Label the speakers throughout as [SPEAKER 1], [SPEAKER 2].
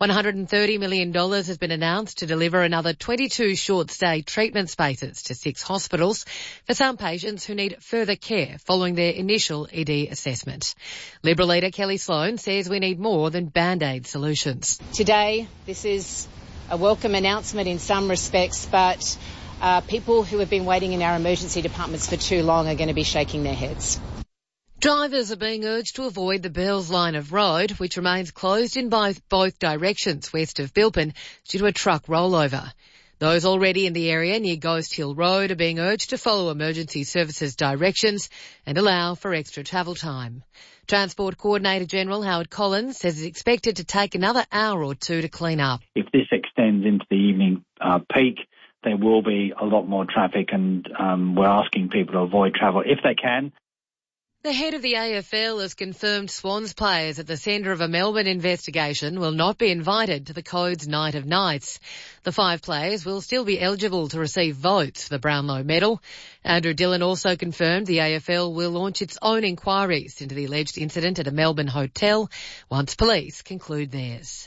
[SPEAKER 1] $130 million has been announced to deliver another 22 short-stay treatment spaces to 6 hospitals for some patients who need further care following their initial ED assessment. Liberal leader Kelly Sloan says we need more than Band-Aid solutions.
[SPEAKER 2] Today, this is a welcome announcement in some respects, but people who have been waiting in our emergency departments for too long are going to be shaking their heads.
[SPEAKER 1] Drivers are being urged to avoid the Bells line of road, which remains closed in both directions west of Bilpin due to a truck rollover. Those already in the area near Ghost Hill Road are being urged to follow emergency services directions and allow for extra travel time. Transport Coordinator General Howard Collins says it's expected to take another hour or two to clean up.
[SPEAKER 3] If this extends into the evening peak, there will be a lot more traffic, and we're asking people to avoid travel if they can.
[SPEAKER 1] The head of the AFL has confirmed Swans players at the centre of a Melbourne investigation will not be invited to the Codes Night of Nights. The 5 players will still be eligible to receive votes for the Brownlow medal. Andrew Dillon also confirmed the AFL will launch its own inquiries into the alleged incident at a Melbourne hotel once police conclude theirs.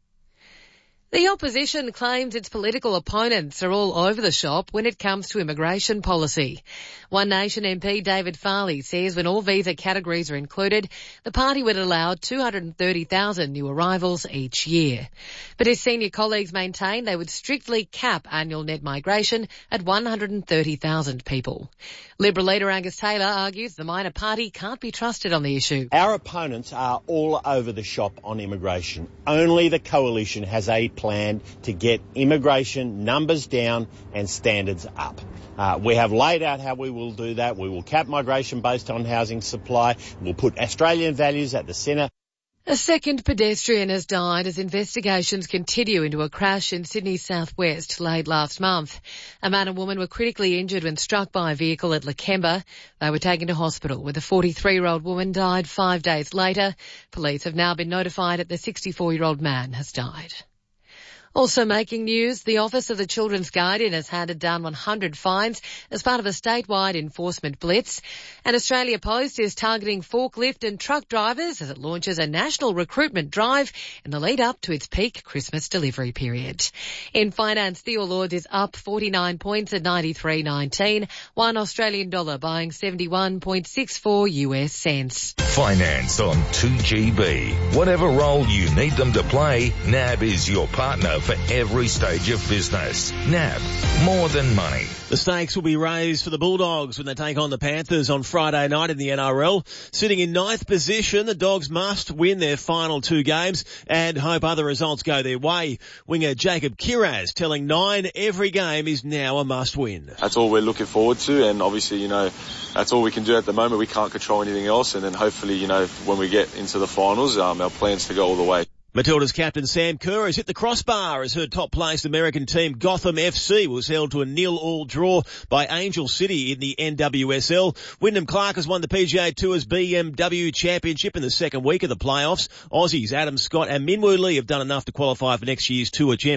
[SPEAKER 1] The opposition claims its political opponents are all over the shop when it comes to immigration policy. One Nation MP David Farley says when all visa categories are included, the party would allow 230,000 new arrivals each year. But his senior colleagues maintain they would strictly cap annual net migration at 130,000 people. Liberal leader Angus Taylor argues the minor party can't be trusted on the issue.
[SPEAKER 4] Our opponents are all over the shop on immigration. Only the coalition has a plan to get immigration numbers down and standards up. We have laid out how we will do that. We will cap migration based on housing supply. We'll put Australian values at the centre.
[SPEAKER 1] A second pedestrian has died as investigations continue into a crash in Sydney's southwest late last month. A man and woman were critically injured when struck by a vehicle at Lakemba. They were taken to hospital where the 43-year-old woman died 5 days later. Police have now been notified that the 64-year-old man has died. Also making news, the Office of the Children's Guardian has handed down 100 fines as part of a statewide enforcement blitz. And Australia Post is targeting forklift and truck drivers as it launches a national recruitment drive in the lead up to its peak Christmas delivery period. In finance, the All Ords is up 49 points at 93.19, $1 Australian dollar buying 71.64 US cents.
[SPEAKER 5] Finance on 2GB. Whatever role you need them to play, NAB is your partner for every stage of business. NAB, more than money.
[SPEAKER 6] The stakes will be raised for the Bulldogs when they take on the Panthers on Friday night in the NRL. Sitting in 9th position, the Dogs must win their final 2 games and hope other results go their way. Winger Jacob Kiraz telling Nine every game is now a must-win.
[SPEAKER 7] That's all we're looking forward to, and obviously, that's all we can do at the moment. We can't control anything else, and then hopefully, when we get into the finals, our plans to go all the way.
[SPEAKER 6] Matilda's captain Sam Kerr has hit the crossbar as her top-placed American team Gotham FC was held to a 0-0 draw by Angel City in the NWSL. Wyndham Clark has won the PGA Tour's BMW Championship in the second week of the playoffs. Aussies Adam Scott and Minwoo Lee have done enough to qualify for next week's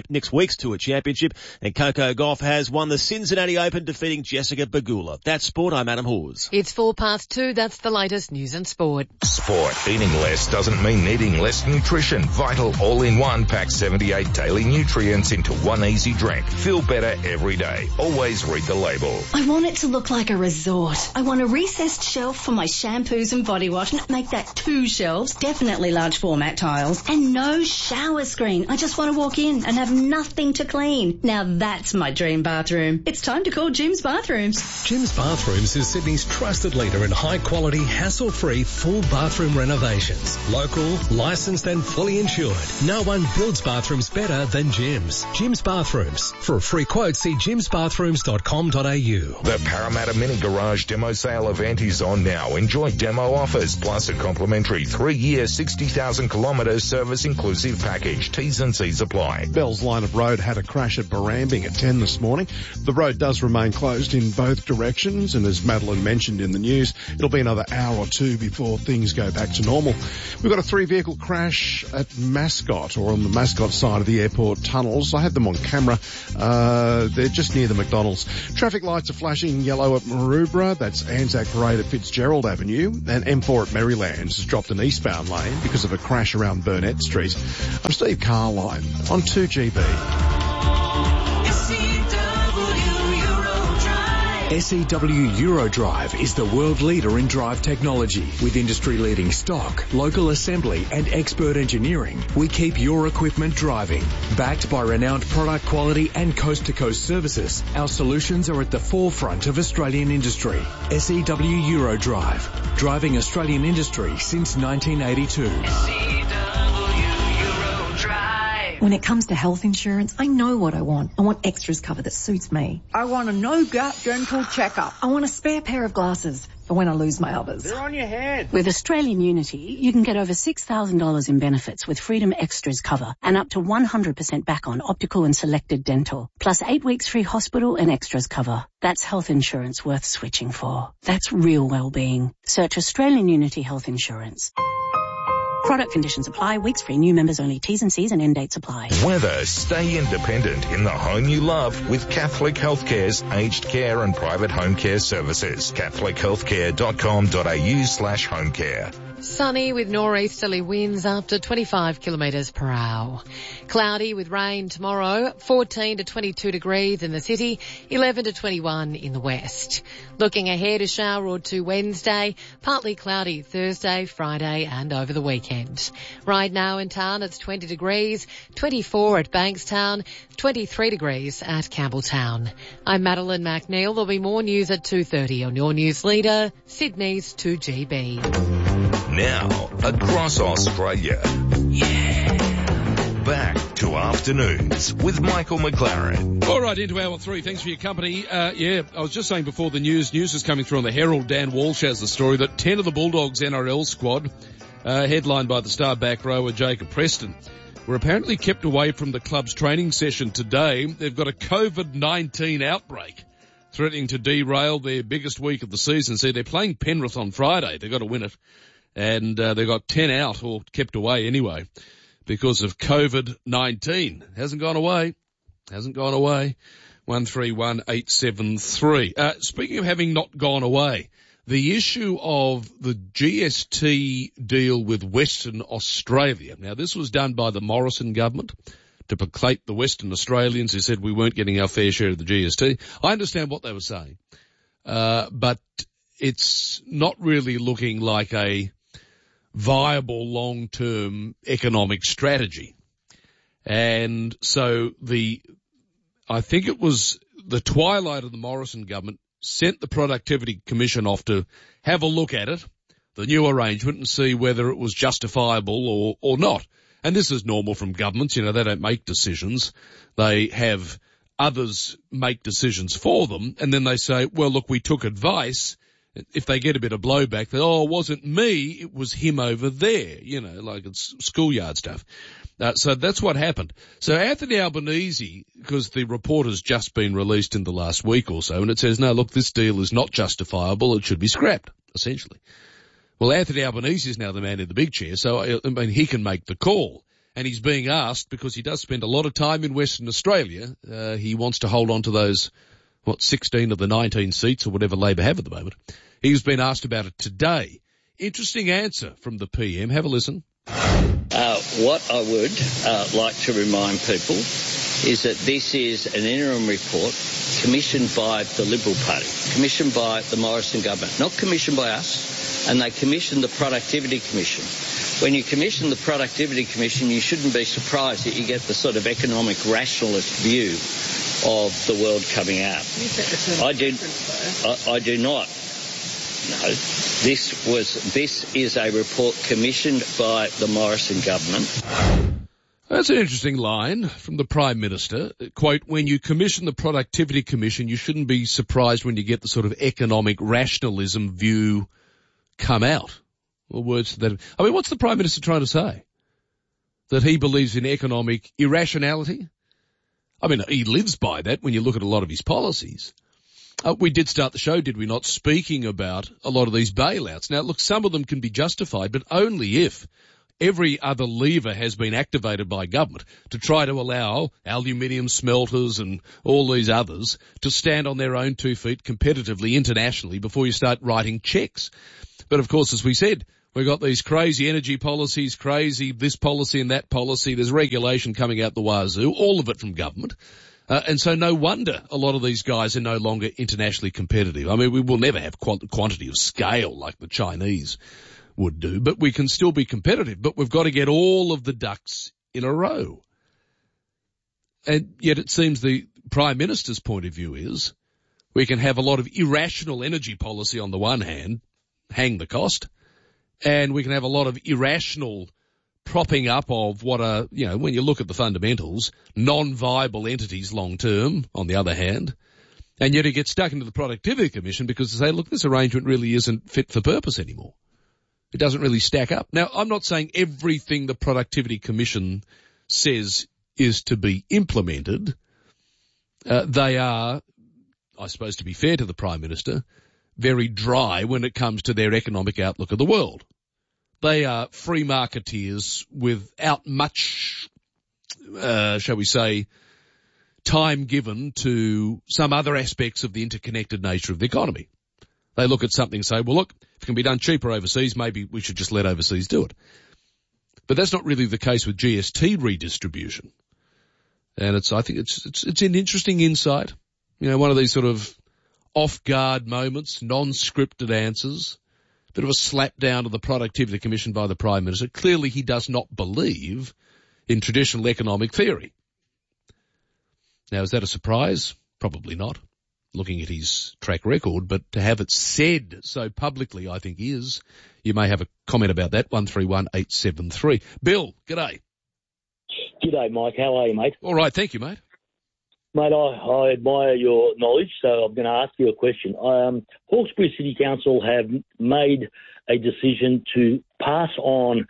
[SPEAKER 6] Tour Championship. And Coco Gauff has won the Cincinnati Open, defeating Jessica Pegula. That's sport. I'm Adam Hawes.
[SPEAKER 1] It's 2:04. That's the latest news and sport.
[SPEAKER 5] Sport. Eating less doesn't mean needing less nutrition. Vital All-in-One packs 78 daily nutrients into one easy drink. Feel better every day. Always read the label.
[SPEAKER 8] I want it to look like a resort. I want a recessed shelf for my shampoos and body wash. Make that 2 shelves, definitely large format tiles, and no shower screen. I just want to walk in and have nothing to clean. Now that's my dream bathroom. It's time to call Jim's Bathrooms.
[SPEAKER 9] Jim's Bathrooms is Sydney's trusted leader in high-quality, hassle-free, full bathroom renovations. Local, licensed and fully insured. No one builds bathrooms better than Jim's. Jim's Bathrooms. For a free quote, see jimsbathrooms.com.au.
[SPEAKER 5] The Parramatta Mini Garage demo sale event is on now. Enjoy demo offers plus a complimentary 3-year, 60,000 kilometre service inclusive package. T's and C's apply.
[SPEAKER 10] Bells line of road had a crash at Barrambing at 10 this morning. The road does remain closed in both directions, and as Madeline mentioned in the news, it'll be another hour or two before things go back to normal. We've got a 3-vehicle crash at Mascot, or on the Mascot side of the airport tunnels. I had them on camera. They're just near the McDonald's. Traffic lights are flashing yellow at Maroubra. That's Anzac Parade at Fitzgerald Avenue. And M4 at Merrylands has dropped an eastbound lane because of a crash around Burnett Street. I'm Steve Carline on 2GB.
[SPEAKER 11] SEW Eurodrive is the world leader in drive technology. With industry-leading stock, local assembly and expert engineering, we keep your equipment driving. Backed by renowned product quality and coast-to-coast services, our solutions are at the forefront of Australian industry. SEW Eurodrive, driving Australian industry since 1982.
[SPEAKER 12] When it comes to health insurance, I know what I want. I want extras cover that suits me.
[SPEAKER 13] I want a no-gap dental checkup.
[SPEAKER 12] I want a spare pair of glasses for when I lose my others.
[SPEAKER 13] They're on your head.
[SPEAKER 14] With Australian Unity, you can get over $6,000 in benefits with Freedom Extras cover and up to 100% back on optical and selected dental, plus 8 weeks free hospital and extras cover. That's health insurance worth switching for. That's real well-being. Search Australian Unity Health Insurance. Product conditions apply. Weeks free. New members only. T's and C's and end dates apply.
[SPEAKER 5] Weather. Stay independent in the home you love with Catholic Healthcare's aged care and private home care services. CatholicHealthcare.com.au/home care.
[SPEAKER 1] Sunny with nor'easterly winds up to 25 kilometres per hour. Cloudy with rain tomorrow, 14 to 22 degrees in the city, 11 to 21 in the west. Looking ahead, a shower or two Wednesday, partly cloudy Thursday, Friday and over the weekend. Right now in town it's 20 degrees, 24 at Bankstown, 23 degrees at Campbelltown. I'm Madeline McNeil. There'll be more news at 2:30 on your news leader, Sydney's 2GB.
[SPEAKER 5] Now, across Australia. Yeah. Back to Afternoons with Michael McLaren.
[SPEAKER 15] All right, into hour 3. Thanks for your company. I was just saying before the news is coming through on the Herald. Dan Walsh has the story that 10 of the Bulldogs NRL squad, headlined by the star back rower Jacob Preston, were apparently kept away from the club's training session today. They've got a COVID-19 outbreak threatening to derail their biggest week of the season. See, they're playing Penrith on Friday. They've got to win it. And they got 10 out, or kept away anyway, because of COVID-19. Hasn't gone away. 131873. Speaking of having not gone away, the issue of the GST deal with Western Australia. Now, this was done by the Morrison government to placate the Western Australians who said we weren't getting our fair share of the GST. I understand what they were saying, but it's not really looking like a viable long-term economic strategy. And so I think it was the twilight of the Morrison government sent the Productivity Commission off to have a look at it, the new arrangement, and see whether it was justifiable or not. And this is normal from governments. You know, they don't make decisions. They have others make decisions for them, and then they say, well, look, we took advice. If they get a bit of blowback, they, it wasn't me, it was him over there, you know, like it's schoolyard stuff. So that's what happened. So Anthony Albanese, because the report has just been released in the last week or so, and it says, no, look, this deal is not justifiable, it should be scrapped, essentially. Well, Anthony Albanese is now the man in the big chair, so I mean, he can make the call. And he's being asked, because he does spend a lot of time in Western Australia, he wants to hold on to those 16 of the 19 seats or whatever Labor have at the moment. He's been asked about it today. Interesting answer from the PM. Have a listen.
[SPEAKER 16] What I would like to remind people is that this is an interim report commissioned by the Liberal Party, commissioned by the Morrison government, not commissioned by us, and they commissioned the Productivity Commission. When you commission the Productivity Commission, you shouldn't be surprised that you get the sort of economic rationalist view of the world coming out. I do not. No, this is a report commissioned by the Morrison government.
[SPEAKER 15] That's an interesting line from the Prime Minister. Quote, when you commission the Productivity Commission, you shouldn't be surprised when you get the sort of economic rationalism view come out. Or words to that. I mean, what's the Prime Minister trying to say? That he believes in economic irrationality? I mean, he lives by that when you look at a lot of his policies. We did start the show, did we not, speaking about a lot of these bailouts. Now, look, some of them can be justified, but only if every other lever has been activated by government to try to allow aluminium smelters and all these others to stand on their own 2 feet competitively internationally before you start writing checks. But of course, as we said, we've got these crazy energy policies, crazy this policy and that policy. There's regulation coming out the wazoo, all of it from government. And so no wonder a lot of these guys are no longer internationally competitive. I mean, we will never have quantity of scale like the Chinese would do, but we can still be competitive. But we've got to get all of the ducks in a row. And yet it seems the Prime Minister's point of view is we can have a lot of irrational energy policy on the one hand, hang the cost, and we can have a lot of irrational propping up of what are, when you look at the fundamentals, non-viable entities long term on the other hand, and yet it gets stuck into the Productivity Commission because they say, look, this arrangement really isn't fit for purpose anymore. It doesn't really stack up. Now, I'm not saying everything the Productivity Commission says is to be implemented. They are, I suppose to be fair to the Prime Minister, very dry when it comes to their economic outlook of the world. They are free marketeers without much, shall we say, time given to some other aspects of the interconnected nature of the economy. They look at something and say, well, look, if it can be done cheaper overseas, maybe we should just let overseas do it. But that's not really the case with GST redistribution. And I think it's an interesting insight. One of these sort of off-guard moments, non-scripted answers, bit of a slap down to the Productivity Commission by the Prime Minister. Clearly he does not believe in traditional economic theory. Now, is that a surprise? Probably not, looking at his track record, but to have it said so publicly, I think is. You may have a comment about that, 131873. Bill, g'day.
[SPEAKER 17] G'day, Mike. How are you, mate?
[SPEAKER 15] All right, thank you, mate.
[SPEAKER 17] Mate, I admire your knowledge, so I'm going to ask you a question. Hawkesbury City Council have made a decision to pass on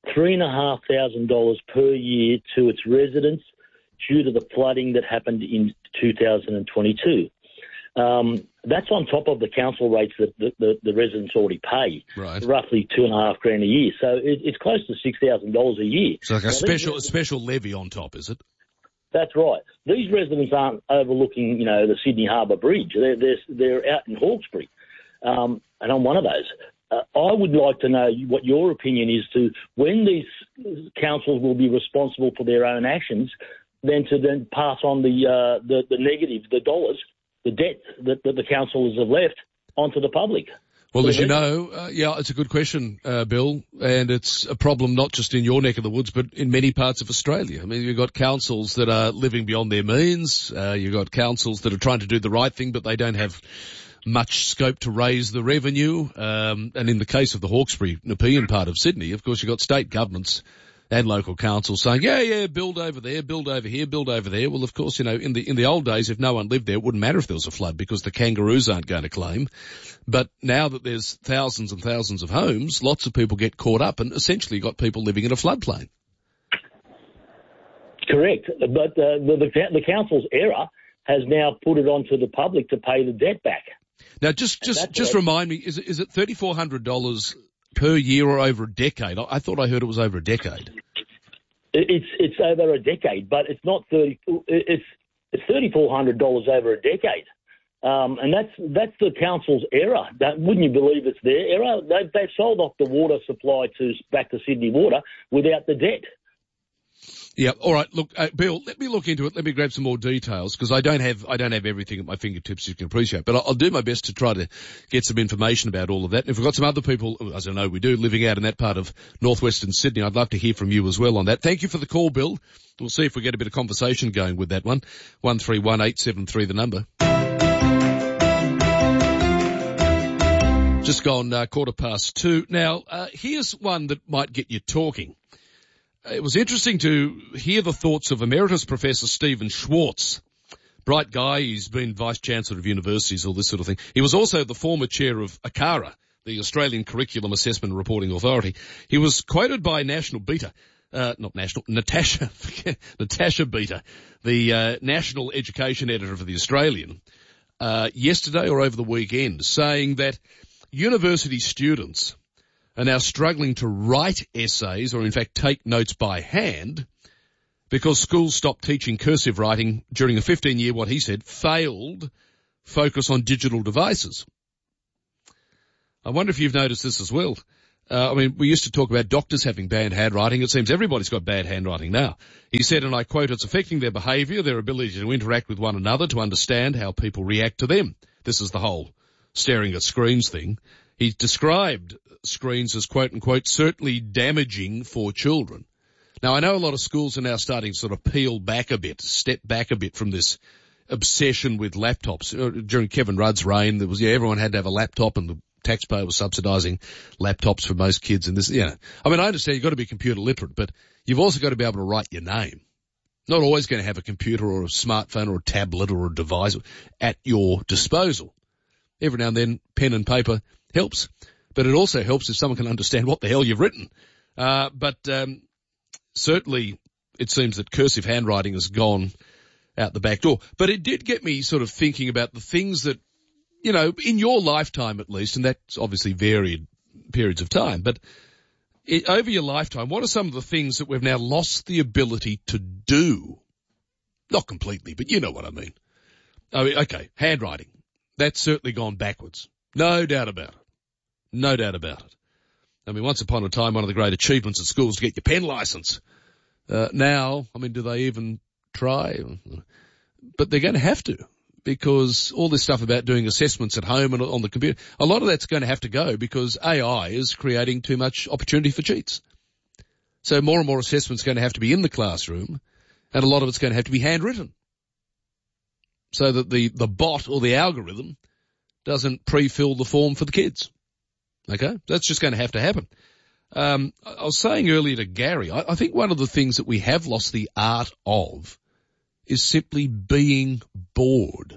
[SPEAKER 17] $3,500 per year to its residents due to the flooding that happened in 2022. That's on top of the council rates that the residents already pay, right. Roughly $2,500 a year. So it's close to $6,000 a year.
[SPEAKER 15] So like a special levy on top, is it?
[SPEAKER 17] That's right. These residents aren't overlooking, the Sydney Harbour Bridge. They're out in Hawkesbury, and I'm one of those. I would like to know what your opinion is to when these councils will be responsible for their own actions, then pass on the negative, the dollars, the debt that the councils have left onto the public.
[SPEAKER 15] Well, as you know, it's a good question, Bill, and it's a problem not just in your neck of the woods, but in many parts of Australia. I mean, you've got councils that are living beyond their means. You've got councils that are trying to do the right thing, but they don't have much scope to raise the revenue. And in the case of the Hawkesbury, Nepean part of Sydney, of course, you've got state governments and local councils saying, build over there, build over here, build over there. Well, of course, in the old days, if no one lived there, it wouldn't matter if there was a flood because the kangaroos aren't going to claim. But now that there's thousands and thousands of homes, lots of people get caught up and essentially got people living in a floodplain.
[SPEAKER 17] Correct. But the council's error has now put it onto the public to pay the debt back.
[SPEAKER 15] Now, just remind me, is it $3,400 per year or over a decade? I thought I heard it was over a decade.
[SPEAKER 17] It's over a decade, but it's not it's $3,400 over a decade, and that's the council's error. Wouldn't you believe it's their error? They've sold off the water supply back to Sydney Water without the debt.
[SPEAKER 15] Yeah. All right. Look, Bill, let me look into it. Let me grab some more details because I don't have everything at my fingertips you can appreciate, but I'll do my best to try to get some information about all of that. And if we've got some other people, as I know we do, living out in that part of northwestern Sydney, I'd love to hear from you as well on that. Thank you for the call, Bill. We'll see if we get a bit of conversation going with that one. 131873, the number. Just gone 2:15. Now, here's one that might get you talking. It was interesting to hear the thoughts of Emeritus Professor Stephen Schwartz. Bright guy, he's been Vice-Chancellor of universities, all this sort of thing. He was also the former chair of ACARA, the Australian Curriculum Assessment and Reporting Authority. He was quoted by Natasha Beta, the National Education Editor for The Australian, yesterday or over the weekend, saying that university students are now struggling to write essays or in fact take notes by hand because schools stopped teaching cursive writing during a 15-year, what he said, failed focus on digital devices. I wonder if you've noticed this as well. We used to talk about doctors having bad handwriting. It seems everybody's got bad handwriting now. He said, and I quote, it's affecting their behaviour, their ability to interact with one another, to understand how people react to them. This is the whole staring at screens thing. He described screens as, quote unquote, certainly damaging for children. Now, I know a lot of schools are now starting to sort of peel back a bit, step back a bit from this obsession with laptops. During Kevin Rudd's reign, there was, everyone had to have a laptop and the taxpayer was subsidising laptops for most kids and this, I understand you've got to be computer literate, but you've also got to be able to write your name. Not always going to have a computer or a smartphone or a tablet or a device at your disposal. Every now and then, pen and paper helps, but it also helps if someone can understand what the hell you've written. Certainly it seems that cursive handwriting has gone out the back door. But it did get me sort of thinking about the things that, in your lifetime at least, and that's obviously varied periods of time, but over your lifetime, what are some of the things that we've now lost the ability to do? Not completely, but you know what I mean. Okay, handwriting. That's certainly gone backwards. No doubt about it. No doubt about it. Once upon a time, one of the great achievements at school was to get your pen license. Now, do they even try? But they're going to have to, because all this stuff about doing assessments at home and on the computer, a lot of that's going to have to go because AI is creating too much opportunity for cheats. So more and more assessments are going to have to be in the classroom, and a lot of it's going to have to be handwritten, so that the bot or the algorithm doesn't pre-fill the form for the kids. Okay? That's just going to happen. I was saying earlier to Gary, I think one of the things that we have lost the art of is simply being bored.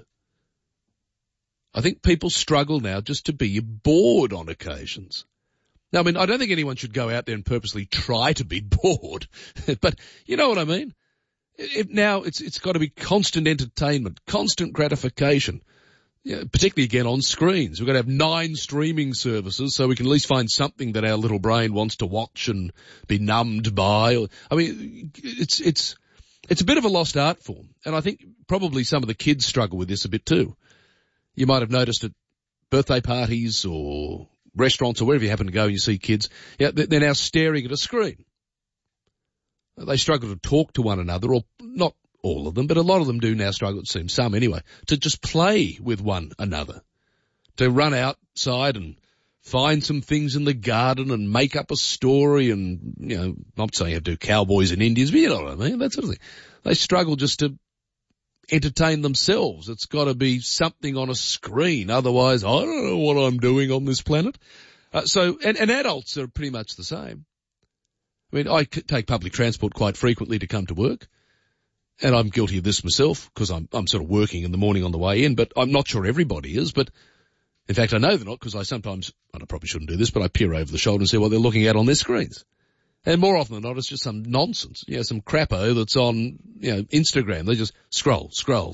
[SPEAKER 15] I think people struggle now just to be bored on occasions. Now, I don't think anyone should go out there and purposely try to be bored, but you know what I mean? Now it's got to be constant entertainment, constant gratification. Particularly again on screens. We've got to have 9 streaming services so we can at least find something that our little brain wants to watch and be numbed by. It's a bit of a lost art form. And I think probably some of the kids struggle with this a bit too. You might have noticed at birthday parties or restaurants or wherever you happen to go and you see kids, they're now staring at a screen. They struggle to talk to one another, or not all of them, but a lot of them do now struggle, it seems, some anyway, to just play with one another, to run outside and find some things in the garden and make up a story and, not saying you have to do cowboys and Indians, but you know what I mean, that sort of thing. They struggle just to entertain themselves. It's got to be something on a screen, otherwise I don't know what I'm doing on this planet. And adults are pretty much the same. I take public transport quite frequently to come to work. And I'm guilty of this myself because I'm sort of working in the morning on the way in, but I'm not sure everybody is. But in fact, I know they're not because I sometimes, and I probably shouldn't do this, but I peer over the shoulder and see what they're looking at on their screens. And more often than not, it's just some nonsense, some crappo that's on, Instagram. They just scroll.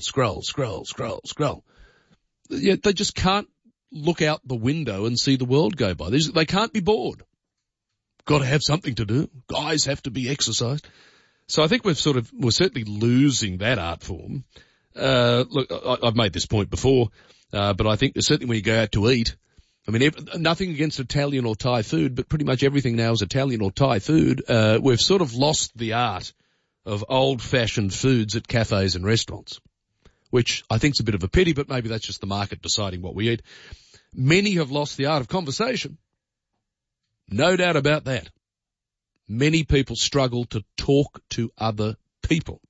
[SPEAKER 15] They just can't look out the window and see the world go by. They can't be bored. Got to have something to do. Guys have to be exercised. So I think we're certainly losing that art form. Look, I've made this point before, but I think certainly when you go out to eat, nothing against Italian or Thai food, but pretty much everything now is Italian or Thai food. We've sort of lost the art of old-fashioned foods at cafes and restaurants, which I think is a bit of a pity, but maybe that's just the market deciding what we eat. Many have lost the art of conversation. No doubt about that. Many people struggle to talk to other people.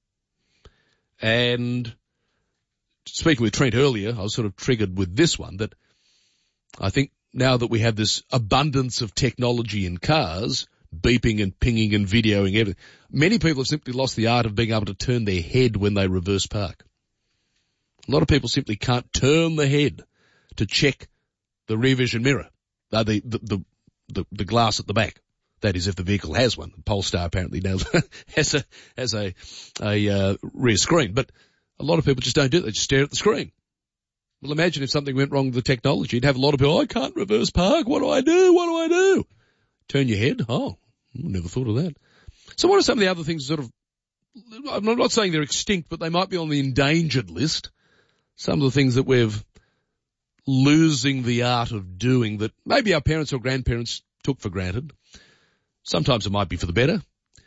[SPEAKER 15] And speaking with Trent earlier, I was sort of triggered with this one, that I think now that we have this abundance of technology in cars, beeping and pinging and videoing everything, many people have simply lost the art of being able to turn their head when they reverse park. A lot of people simply can't turn the head to check the rear vision mirror, the glass at the back. That is, if the vehicle has one. Polestar apparently now has a rear screen, but a lot of people just don't do it. They just stare at the screen. Well, imagine if something went wrong with the technology. You'd have a lot of people, I can't reverse park. What do I do? do? Turn your head? Oh, never thought of that. So what are some of the other things sort of, I'm not saying they're extinct, but they might be on the endangered list. Some of the things that we're losing the art of doing that maybe our parents or grandparents took for granted. Sometimes it might be for the better.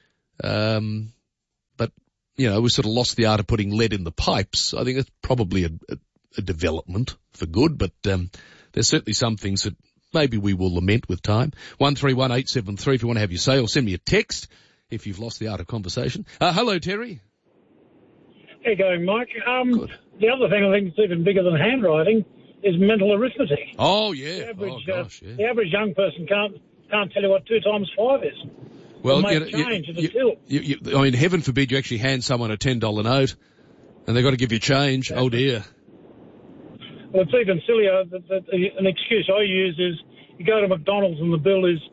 [SPEAKER 15] But, you know, we sort of lost the art of putting lead in the pipes. I think it's probably a development for good, but there's certainly some things that maybe we will lament with time. 131873 if you want to have your say, or send me a text if you've lost the art of conversation. Hello, Terry.
[SPEAKER 18] How you going, Mike? The other thing I think is even bigger than handwriting is mental arithmetic.
[SPEAKER 15] Oh, yeah.
[SPEAKER 18] The average young person can't tell you what 2 times 5 is.
[SPEAKER 15] Well,
[SPEAKER 18] I
[SPEAKER 15] mean, heaven forbid you actually hand someone a $10 note and they've got to give you change. Yeah. Oh, dear.
[SPEAKER 18] Well, it's even sillier. An excuse I use is you go to McDonald's and the bill is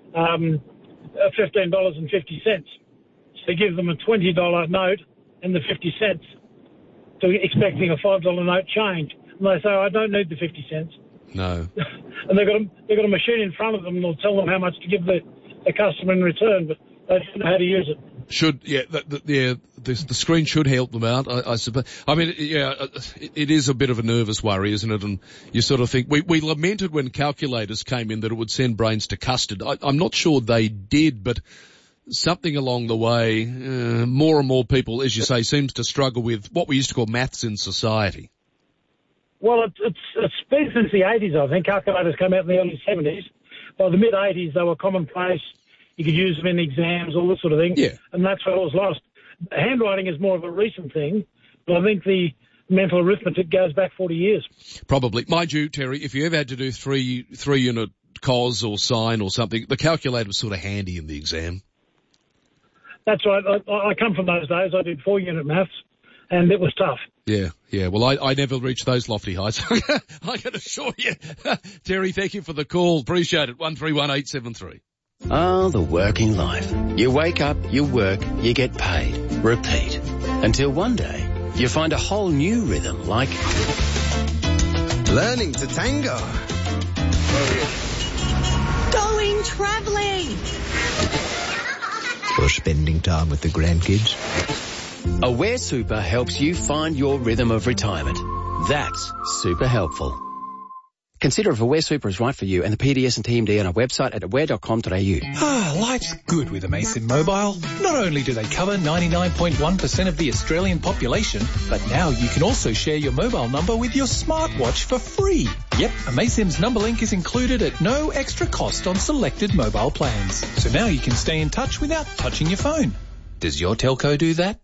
[SPEAKER 18] $15.50. So you give them a $20 note and the 50 cents, to expecting a $5 note change. And they say, I don't need the 50 cents.
[SPEAKER 15] No.
[SPEAKER 18] And they've got a machine in front of them and they'll tell them how much to give the customer in return, but they don't know how to use it. The screen should help them out, I suppose. I mean, it is a bit of a nervous worry, isn't it? And you sort of think, we lamented when calculators came in that it would send brains to custard. I'm not sure they did, but something along the way, more and more people, as you say, seems to struggle with what we used to call maths in society. Well, it's been since the 80s, I think. Calculators came out in the early 70s. By the mid-80s, they were commonplace. You could use them in exams, all this sort of thing.
[SPEAKER 15] Yeah.
[SPEAKER 18] And that's where it was lost. Handwriting is more of a recent thing, but I think the mental arithmetic goes back 40 years.
[SPEAKER 15] Probably. Mind you, Terry, if you ever had to do three-unit cos or sine or something, the calculator was sort of handy in the exam.
[SPEAKER 18] That's right. I come from those days. I did 4-unit maths, and it was tough.
[SPEAKER 15] Yeah. Well, I never reached those lofty heights. I can assure you. Terry, thank you for the call. Appreciate it. 131873.
[SPEAKER 19] Oh, the working life. You wake up, you work, you get paid. Repeat. Until one day, you find a whole new rhythm like
[SPEAKER 20] learning to tango.
[SPEAKER 8] Going travelling.
[SPEAKER 20] Or spending time with the grandkids.
[SPEAKER 19] Aware Super helps you find your rhythm of retirement. That's super helpful. Consider if Aware Super is right for you and the PDS and TMD on our website at aware.com.au.
[SPEAKER 21] Life's good with aMasim Mobile. Not only do they cover 99.1% of the Australian population, but now you can also share your mobile number with your smartwatch for free. Yep, aMasim's number link is included at no extra cost on selected mobile plans. So now you can stay in touch without touching your phone. Does your telco do that?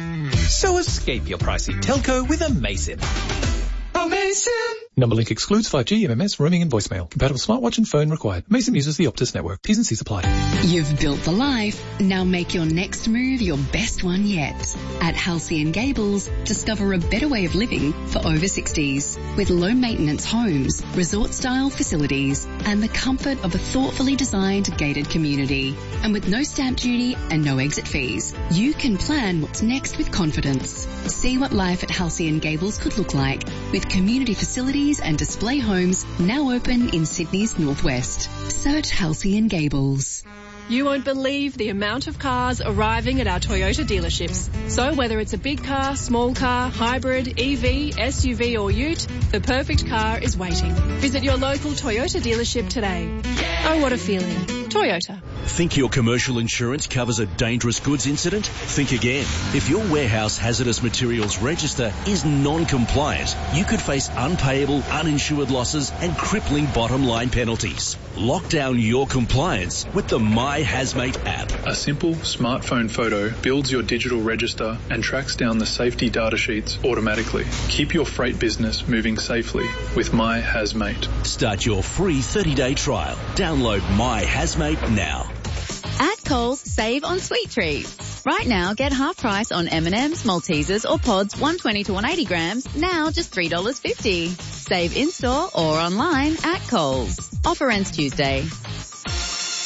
[SPEAKER 21] So escape your pricey telco with aMasim. aMasim! Number link excludes 5G, MMS, roaming and voicemail. Compatible smartwatch and phone required. aMasim uses the Optus network. T's and C's apply.
[SPEAKER 22] You've built the life. Now make your next move your best one yet. At Halcyon Gables, discover a better way of living for over 60s. With low maintenance homes, resort style facilities, and the comfort of a thoughtfully designed gated community. And with no stamp duty and no exit fees, you can plan what's next with confidence. See what life at Halcyon Gables could look like with community facilities and display homes now open in Sydney's northwest. Search Halcyon Gables.
[SPEAKER 23] You won't believe the amount of cars arriving at our Toyota dealerships. So whether it's a big car, small car, hybrid, EV, SUV or ute, the perfect car is waiting. Visit your local Toyota dealership today. Oh, what a feeling. Toyota.
[SPEAKER 24] Think your commercial insurance covers a dangerous goods incident? Think again. If your warehouse hazardous materials register is non-compliant, you could face unpayable, uninsured losses and crippling bottom line penalties. Lock down your compliance with the My Hazmate app.
[SPEAKER 25] A simple smartphone photo builds your digital register and tracks down the safety data sheets automatically. Keep your freight business moving safely with My Hazmate.
[SPEAKER 24] Start your free 30-day trial. Download My Hazmate now.
[SPEAKER 26] At Coles, save on sweet treats. Right now, get half price on M&M's, Maltesers or Pods 120 to 180 grams, now just $3.50. Save in-store or online at Coles. Offer ends Tuesday.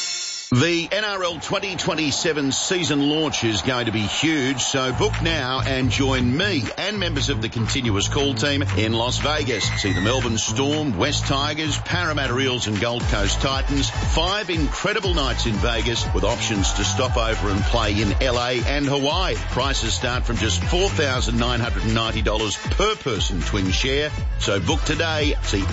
[SPEAKER 2] The NRL 2027 season launch is going to be huge, so book now and join me and members of the continuous call team in Las Vegas. See the Melbourne Storm, West Tigers, Parramatta Eels and Gold Coast Titans. 5 incredible nights in Vegas with options to stop over and play in LA and Hawaii. Prices start from just $4,990 per person twin share. So book today. See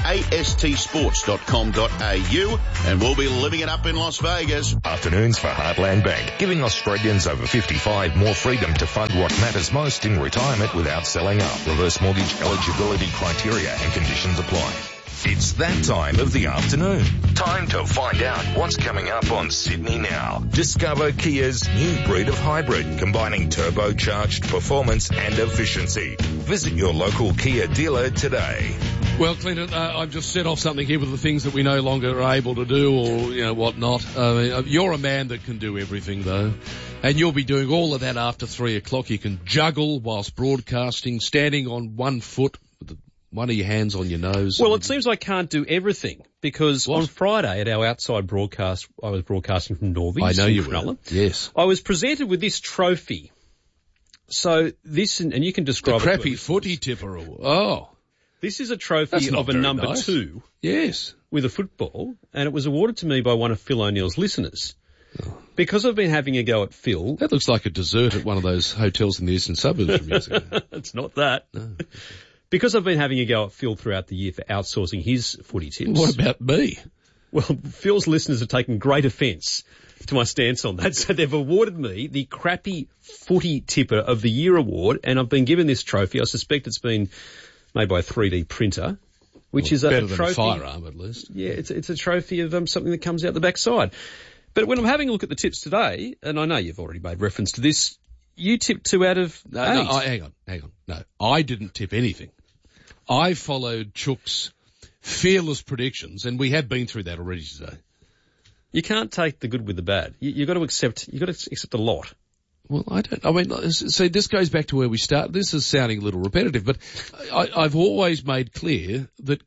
[SPEAKER 2] astsports.com.au and we'll be living it up in Las Vegas.
[SPEAKER 5] Afternoons for Heartland Bank, giving Australians over 55 more freedom to fund what matters most in retirement without selling up. Reverse mortgage eligibility criteria and conditions apply. It's that time of the afternoon. Time to find out what's coming up on Sydney Now. Discover Kia's new breed of hybrid, combining turbocharged performance and efficiency. Visit your local Kia dealer today.
[SPEAKER 15] Well, Clinton, I've just set off something here with the things that we no longer are able to do or, whatnot. You're a man that can do everything, though. And you'll be doing all of that after 3 o'clock. You can juggle whilst broadcasting, standing on one foot, with one of your hands on your nose.
[SPEAKER 3] Well, it seems I can't do everything because on Friday at our outside broadcast, I was broadcasting from Northern.
[SPEAKER 15] I know you were. Yes.
[SPEAKER 3] I was presented with this trophy. So this, and you can describe
[SPEAKER 15] the crappy footy tipper. Oh.
[SPEAKER 3] This is a trophy of a number 2.
[SPEAKER 15] Yes.
[SPEAKER 3] With a football, and it was awarded to me by one of Phil O'Neill's listeners. Oh. Because I've been having a go at Phil.
[SPEAKER 15] That looks like a dessert at one of those hotels in the eastern suburbs from years ago.
[SPEAKER 3] It's not that.
[SPEAKER 15] No.
[SPEAKER 3] Because I've been having a go at Phil throughout the year for outsourcing his footy tips.
[SPEAKER 15] What about me?
[SPEAKER 3] Well, Phil's listeners have taken great offence to my stance on that. So they've awarded me the crappy footy tipper of the year award, and I've been given this trophy. I suspect it's been made by a 3D printer, which is
[SPEAKER 15] better
[SPEAKER 3] a trophy.
[SPEAKER 15] Than a firearm, at least.
[SPEAKER 3] Yeah, it's a trophy of something that comes out the backside. But when I'm having a look at the tips today, and I know you've already made reference to this, you tipped 2 out of 8.
[SPEAKER 15] No, hang on. No, I didn't tip anything. I followed Chook's fearless predictions, and we have been through that already today.
[SPEAKER 3] You can't take the good with the bad. You've got to accept a lot.
[SPEAKER 15] Well, see, this goes back to where we start. This is sounding a little repetitive, but I've always made clear that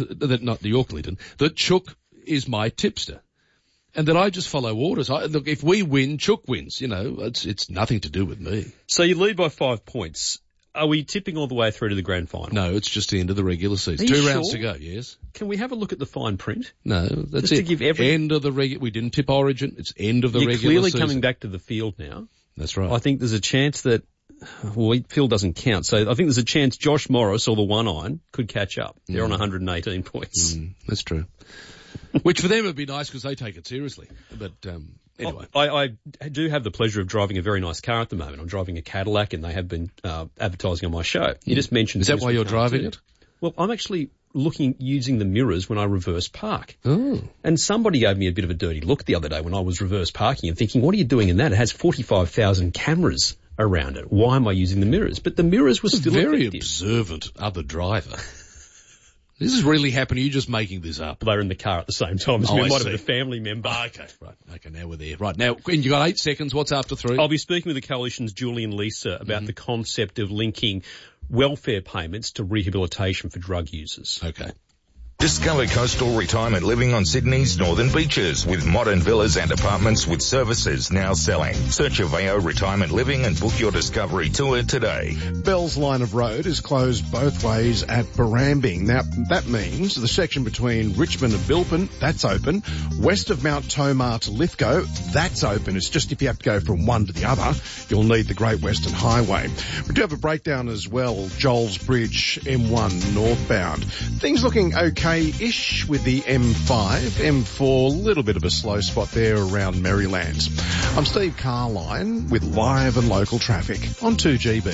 [SPEAKER 15] that Chook is my tipster. And that I just follow orders. Look, if we win, Chook wins. It's nothing to do with me.
[SPEAKER 3] So you lead by 5 points. Are we tipping all the way through to the grand final?
[SPEAKER 15] No, it's just the end of the regular season. 2 rounds to go, yes.
[SPEAKER 3] Can we have a look at the fine print?
[SPEAKER 15] No, that's
[SPEAKER 3] just to give
[SPEAKER 15] end of the we didn't tip Origin. It's end of the regular season.
[SPEAKER 3] You're clearly coming back to the field now.
[SPEAKER 15] That's right.
[SPEAKER 3] I think there's a chance that, field doesn't count. So I think there's a chance Josh Morris or the One-Iron could catch up. They're on 118 points.
[SPEAKER 15] That's true. Which for them would be nice because they take it seriously. But anyway.
[SPEAKER 3] I do have the pleasure of driving a very nice car at the moment. I'm driving a Cadillac and they have been advertising on my show. You just mentioned...
[SPEAKER 15] Is that why you're driving it?
[SPEAKER 3] Well, I'm actually using the mirrors when I reverse park.
[SPEAKER 15] Oh.
[SPEAKER 3] And somebody gave me a bit of a dirty look the other day when I was reverse parking and thinking, what are you doing in that? It has 45,000 cameras around it. Why am I using the mirrors? But the mirrors were still
[SPEAKER 15] very
[SPEAKER 3] effective.
[SPEAKER 15] Observant other driver. This is really happening. You're just making this up.
[SPEAKER 3] They were in the car at the same time as me. It might have been a family member.
[SPEAKER 15] Okay, right. Okay, now we're there. Right, now, and you got 8 seconds. What's after 3?
[SPEAKER 3] I'll be speaking with the Coalition's Julian Lisa about the concept of linking welfare payments to rehabilitation for drug users.
[SPEAKER 15] Okay.
[SPEAKER 5] Discover coastal retirement living on Sydney's northern beaches with modern villas and apartments with services now selling. Search Aveo Retirement Living and book your discovery tour today.
[SPEAKER 10] Bell's line of road is closed both ways at Barambing. Now, that means the section between Richmond and Bilpin, that's open. West of Mount Tomar to Lithgow, that's open. It's just if you have to go from one to the other, you'll need the Great Western Highway. We do have a breakdown as well, Joel's Bridge, M1 northbound. Things looking okay-ish with the M5, M4, a little bit of a slow spot there around Merrylands. I'm Steve Carline with live and local traffic on 2GB.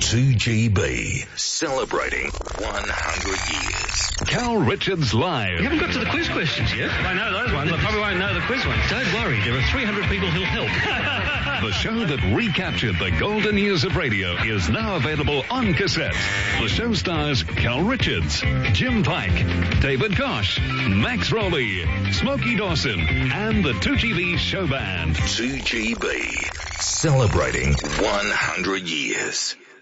[SPEAKER 5] 2GB, celebrating 100 years.
[SPEAKER 4] Cal Richards Live.
[SPEAKER 6] You haven't got to the quiz questions yet. I know those ones. I probably won't know the quiz ones. Don't worry, there are 300 people who'll help.
[SPEAKER 4] The show that recaptured the golden years of radio is now available on cassette. The show stars Cal Richards, Jim Pike, David Kosh, Max Rowley, Smokey Dawson, and the 2GB show band.
[SPEAKER 5] 2GB, celebrating 100 years.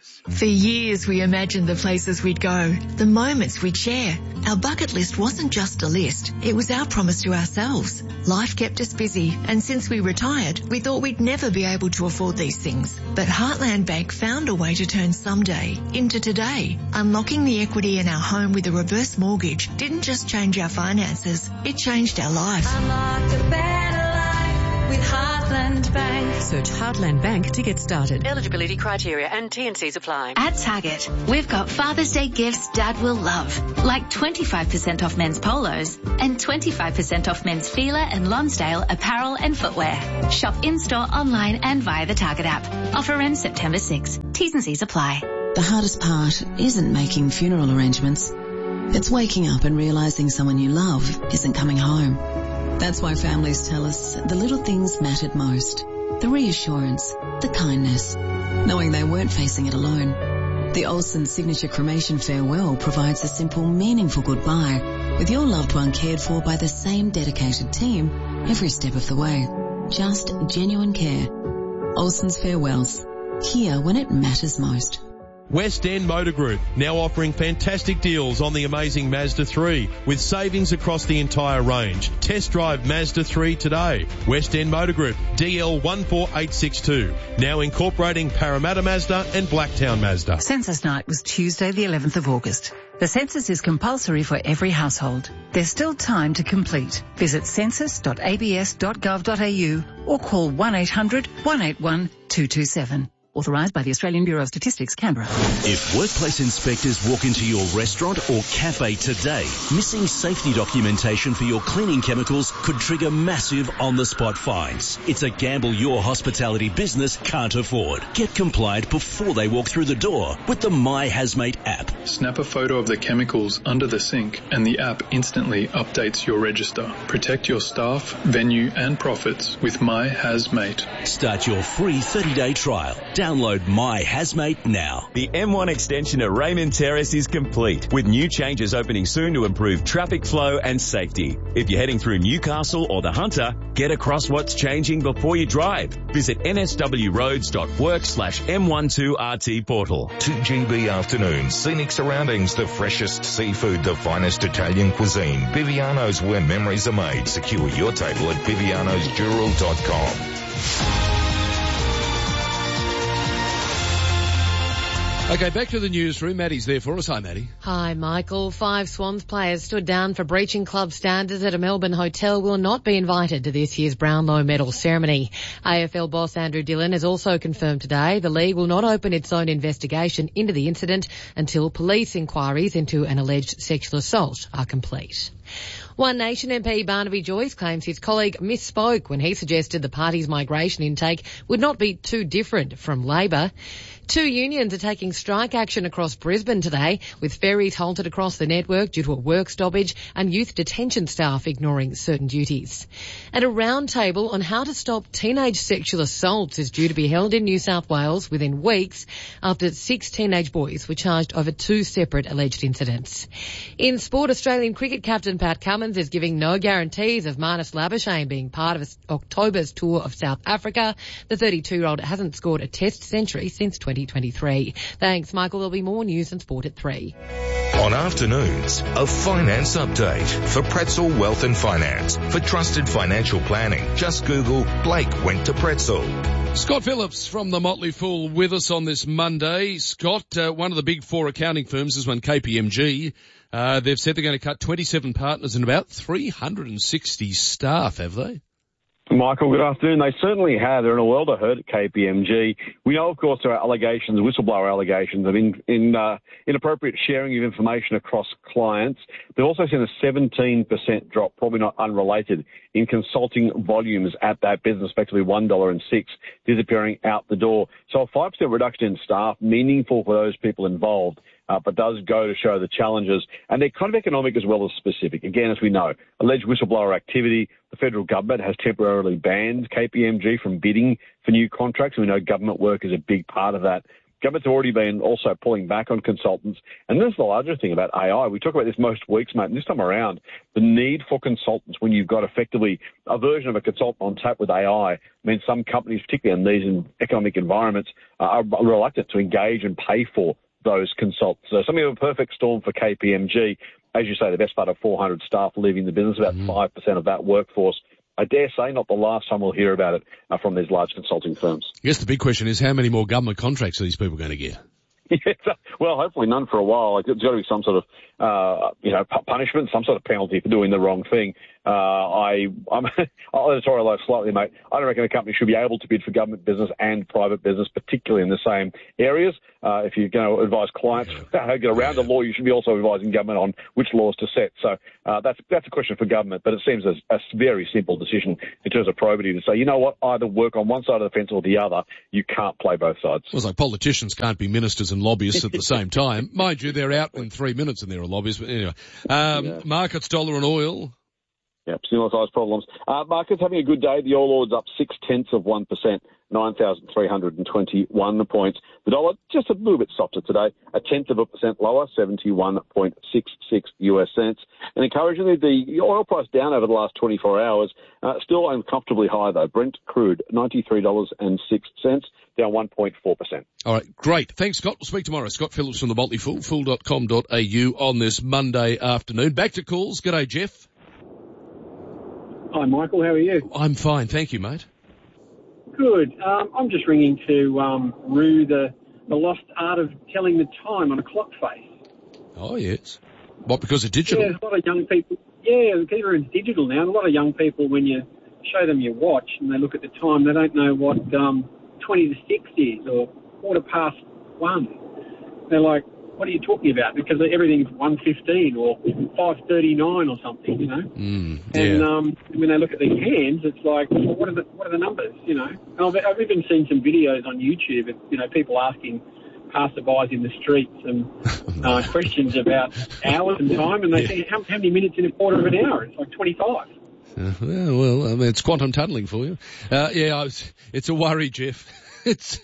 [SPEAKER 7] For years we imagined the places we'd go, the moments we'd share. Our bucket list wasn't just a list, it was our promise to ourselves. Life kept us busy, and since we retired, we thought we'd never be able to afford these things. But Heartland Bank found a way to turn someday into today. Unlocking the equity in our home with a reverse mortgage didn't just change our finances, it changed our life.
[SPEAKER 9] Unlock a better life with Heartland Bank.
[SPEAKER 1] Search Heartland Bank to get started. Eligibility criteria and T&Cs apply.
[SPEAKER 11] At Target, we've got Father's Day gifts Dad will love, like 25% off men's polos and 25% off men's Fila and Lonsdale apparel and footwear. Shop in-store, online and via the Target app. Offer ends September 6. T's and C's apply.
[SPEAKER 12] The hardest part isn't making funeral arrangements. It's waking up and realising someone you love isn't coming home. That's why families tell us the little things mattered most. The reassurance, the kindness, knowing they weren't facing it alone. The Olsen Signature Cremation Farewell provides a simple, meaningful goodbye with your loved one cared for by the same dedicated team every step of the way. Just genuine care. Olsen's Farewells. Here when it matters most.
[SPEAKER 13] West End Motor Group, now offering fantastic deals on the amazing Mazda 3 with savings across the entire range. Test drive Mazda 3 today. West End Motor Group, DL 14862, now incorporating Parramatta Mazda and Blacktown Mazda.
[SPEAKER 14] Census night was Tuesday the 11th of August. The census is compulsory for every household. There's still time to complete. Visit census.abs.gov.au or call 1-800 181 227. Authorised by the Australian Bureau of Statistics, Canberra.
[SPEAKER 24] If workplace inspectors walk into your restaurant or cafe today, missing safety documentation for your cleaning chemicals could trigger massive on-the-spot fines. It's a gamble your hospitality business can't afford. Get compliant before they walk through the door with the My Hazmate app.
[SPEAKER 25] Snap a photo of the chemicals under the sink and the app instantly updates your register. Protect your staff, venue and profits with My Hazmate.
[SPEAKER 24] Start your free 30-day trial. Download My Hazmate now.
[SPEAKER 27] The M1 extension at Raymond Terrace is complete, with new changes opening soon to improve traffic flow and safety. If you're heading through Newcastle or the Hunter, get across what's changing before you drive. Visit nswroads.work/M12RT portal.
[SPEAKER 5] 2GB afternoons, scenic surroundings, the freshest seafood, the finest Italian cuisine. Viviano's, where memories are made. Secure your table at vivianosjewel.com.
[SPEAKER 15] Okay, back to the newsroom. Maddie's there for us. Hi, Maddie.
[SPEAKER 1] Hi, Michael. 5 Swans players stood down for breaching club standards at a Melbourne hotel will not be invited to this year's Brownlow medal ceremony. AFL boss Andrew Dillon has also confirmed today the league will not open its own investigation into the incident until police inquiries into an alleged sexual assault are complete. One Nation MP Barnaby Joyce claims his colleague misspoke when he suggested the party's migration intake would not be too different from Labor. 2 unions are taking strike action across Brisbane today, with ferries halted across the network due to a work stoppage and youth detention staff ignoring certain duties. And a roundtable on how to stop teenage sexual assaults is due to be held in New South Wales within weeks after 6 teenage boys were charged over 2 separate alleged incidents. In sport, Australian cricket captain Pat Cummins is giving no guarantees of Marnus Labuschagne being part of October's tour of South Africa. The 32-year-old hasn't scored a test century since 2023. Thanks, Michael. There'll be more news and sport at 3.
[SPEAKER 5] On afternoons, a finance update for Pretzel Wealth and Finance. For trusted financial planning, just Google Blake went to Pretzel.
[SPEAKER 15] Scott Phillips from the Motley Fool with us on this Monday. Scott, one of the big 4 accounting firms is one KPMG. They've said they're going to cut 27 partners and about 360 staff, have they?
[SPEAKER 28] Michael, good afternoon. They certainly have. They're in a world of hurt at KPMG. We know, of course, there are allegations, whistleblower allegations of inappropriate sharing of information across clients. They've also seen a 17% drop, probably not unrelated, in consulting volumes at that business, effectively $1.06 disappearing out the door. So a 5% reduction in staff, meaningful for those people involved. But does go to show the challenges, and they're kind of economic as well as specific. Again, as we know, alleged whistleblower activity, the federal government has temporarily banned KPMG from bidding for new contracts. We know government work is a big part of that. Government's already been also pulling back on consultants. And this is the larger thing about AI. We talk about this most weeks, mate. And this time around, the need for consultants when you've got effectively a version of a consultant on tap with AI means some companies, particularly in these economic environments, are reluctant to engage and pay for those consultants. So something of a perfect storm for KPMG. As you say, the best part of 400 staff leaving the business, about 5% of that workforce. I dare say not the last time we'll hear about it from these large consulting firms.
[SPEAKER 15] I guess the big question is how many more government contracts are these people going to get?
[SPEAKER 28] Yeah, well, hopefully none for a while. There's got to be some sort of, punishment, some sort of penalty for doing the wrong thing. I'm editorial slightly, mate. I don't reckon a company should be able to bid for government business and private business, particularly in the same areas. If you're going to advise clients how to get around the law, you should be also advising government on which laws to set. So that's a question for government, but it seems a very simple decision in terms of probity to say, you know what, either work on one side of the fence or the other. You can't play both sides.
[SPEAKER 15] Well, it's like politicians can't be ministers and lobbyists at the same time. Mind you, they're out in 3 minutes and they're a lobbyist. But anyway, markets, dollar and oil.
[SPEAKER 28] Yep, similar size problems. Markets having a good day. The All Ords up 0.6%, 9,321 points. The dollar just a little bit softer today, 0.1% lower, 71.66 US cents. And encouragingly, the oil price down over the last 24 hours, still uncomfortably high though. Brent crude, $93.06, down 1.4%.
[SPEAKER 15] All right, great. Thanks, Scott. We'll speak tomorrow. Scott Phillips from the Motley Fool, fool.com.au on this Monday afternoon. Back to calls. G'day, Jeff.
[SPEAKER 8] Hi, Michael. How are you?
[SPEAKER 15] I'm fine. Thank you, mate.
[SPEAKER 8] Good. I'm just ringing to rue the lost art of telling the time on a clock face.
[SPEAKER 15] Oh, yes. What, because of digital?
[SPEAKER 8] Yeah, there's a lot of young people. Yeah, everyone's digital now. And a lot of young people, when you show them your watch and they look at the time, they don't know what 20 to 6 is or 1:15. They're like, what are you talking about? Because everything's 1:15 or 5:39 or something, you know. And when they look at their hands, it's like, well, what are the numbers, you know? And I've even seen some videos on YouTube of, you know, people asking passerbys in the streets and questions about hours and time, and they think, how many minutes in a quarter of an hour? It's like 25.
[SPEAKER 15] Well, I mean, it's quantum tunneling for you. It's a worry, Jeff. It's,